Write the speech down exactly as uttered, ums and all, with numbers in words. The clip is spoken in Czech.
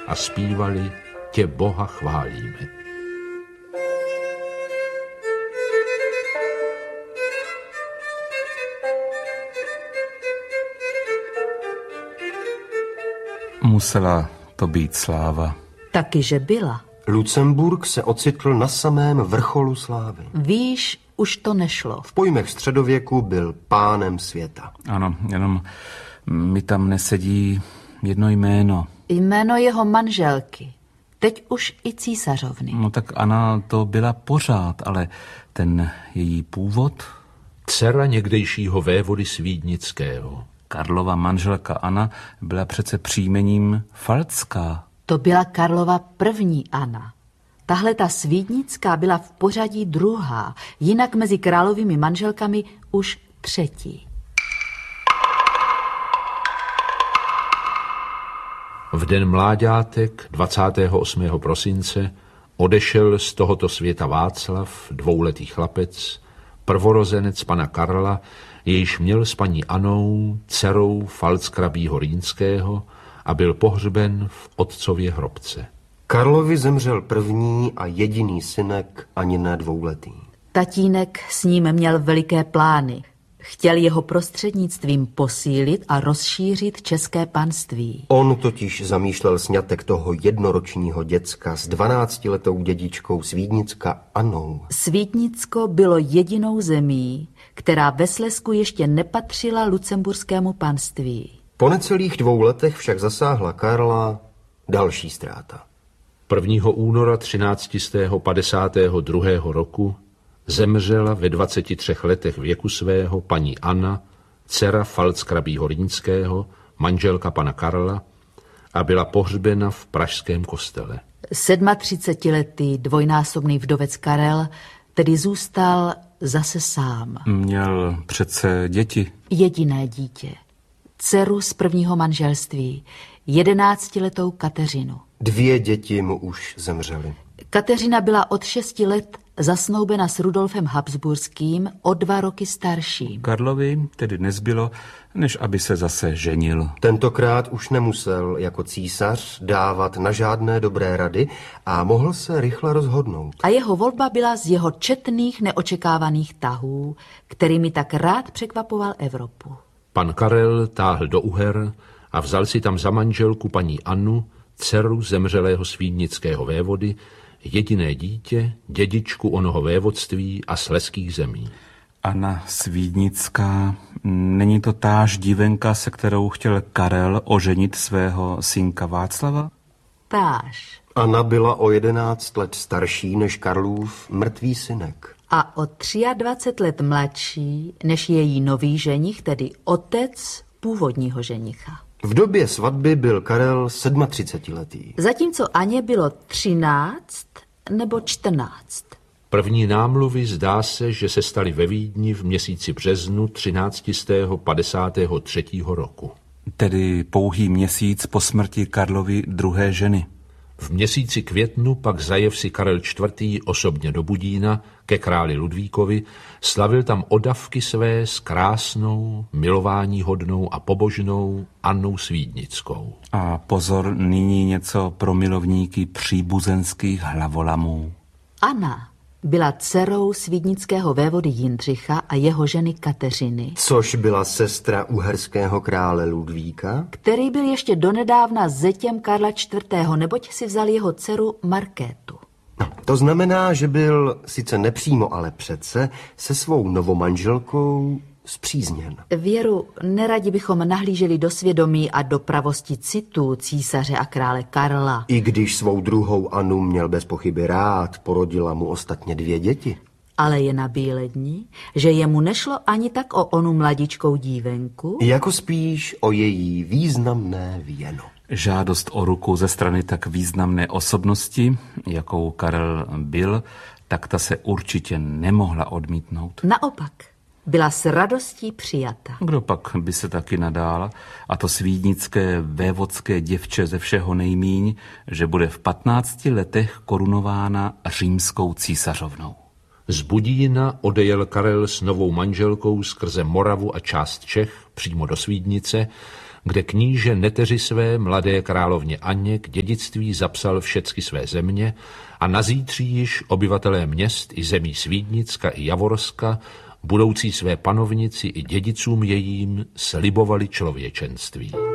a zpívali Tě Boha chválíme. Musela to být sláva. Taky, že byla. Lucemburk se ocitl na samém vrcholu slávy. Víš, už to nešlo. V pojmech středověku byl pánem světa. Ano, jenom mi tam nesedí jedno jméno. Jméno jeho manželky. Teď už i císařovny. No tak Anna to byla pořád, ale ten její původ? Dcera někdejšího vévody Svídnického. Karlova manželka Anna byla přece příjmením Falcká. To byla Karlova první Anna. Tahle ta Svídnická byla v pořadí druhá, jinak mezi královými manželkami už třetí. V den mláďátek dvacátého osmého prosince odešel z tohoto světa Václav, dvouletý chlapec, prvorozenec pana Karla, jejž měl s paní Anou, dcerou Pfalzgrabího Rýnského, a byl pohřben v otcově hrobce. Karlovi zemřel první a jediný synek, ani ne dvouletý. Tatínek s ním měl veliké plány. Chtěl jeho prostřednictvím posílit a rozšířit české panství. On totiž zamýšlel sňatek toho jednoročního děcka s dvanáctiletou dědičkou Svídnicka Anou. Svídnicko bylo jedinou zemí, která ve Slezsku ještě nepatřila lucemburskému panství. Po necelých dvou letech však zasáhla Karla další ztráta. prvního února třináct set padesát dva. roku zemřela ve dvaceti třech letech věku svého paní Anna, dcera Pfalzgrabího Rýnského, manželka pana Karla, a byla pohřbena v pražském kostele. sedmatřicetiletý dvojnásobný vdovec Karel tedy zůstal zase sám. Měl přece děti. Jediné dítě. Dceru z prvního manželství, jedenáctiletou Kateřinu. Dvě děti mu už zemřely. Kateřina byla od šesti let zasnoubena s Rudolfem Habsburským, o dva roky starším. Karlovi tedy nezbylo, než aby se zase ženil. Tentokrát už nemusel jako císař dávat na žádné dobré rady a mohl se rychle rozhodnout. A jeho volba byla z jeho četných neočekávaných tahů, kterými tak rád překvapoval Evropu. Pan Karel táhl do Uher a vzal si tam za manželku paní Annu, dceru zemřelého svídnického vévody, jediné dítě, dědičku onoho vévodství a slezských zemí. Anna Svídnická, není to táž divenka, se kterou chtěl Karel oženit svého synka Václava? Táž. Anna byla o jedenáct let starší než Karlův mrtvý synek. A o dvacet tři let mladší než její nový ženich, tedy otec původního ženicha. V době svatby byl Karel sedmatřicetiletý. Zatímco Aně bylo třináct nebo čtrnáct. První námluvy zdá se, že se staly ve Vídni v měsíci březnu třináct set padesát tři. roku. Tedy pouhý měsíc po smrti Karlovy druhé ženy. V měsíci květnu pak zajev si Karel čtvrtý. osobně do Budína ke králi Ludvíkovi, slavil tam odavky své s krásnou, milováníhodnou a pobožnou Annou Svídnickou. A pozor, nyní něco pro milovníky příbuzenských hlavolamů. Anna byla dcerou svídnického vévody Jindřicha a jeho ženy Kateřiny. Což byla sestra uherského krále Ludvíka, který byl ještě donedávna zetěm Karla čtvrtého. neboť si vzal jeho dceru Markétu. No, to znamená, že byl sice nepřímo, ale přece se svou novomanželkou spřízněn. Věru, neradi bychom nahlíželi do svědomí a do pravosti citů císaře a krále Karla. I když svou druhou Anu měl bez pochyby rád, porodila mu ostatně dvě děti. Ale je nabílední, že jemu nešlo ani tak o onu mladičkou dívenku, jako spíš o její významné věno. Žádost o ruku ze strany tak významné osobnosti, jakou Karel byl, tak ta se určitě nemohla odmítnout. Naopak, byla s radostí přijata. Kdo pak by se taky nadál, a to svídnické vévodské děvče ze všeho nejmíň, že bude v patnácti letech korunována římskou císařovnou. Z Budína odejel Karel s novou manželkou skrze Moravu a část Čech přímo do Svídnice, kde kníže neteři své mladé královně Anně k dědictví zapsal všecky své země a nazítří již obyvatelé měst i zemí Svídnicka i Javorska, budoucí své panovnici i dědicům jejím, slibovali člověčenství.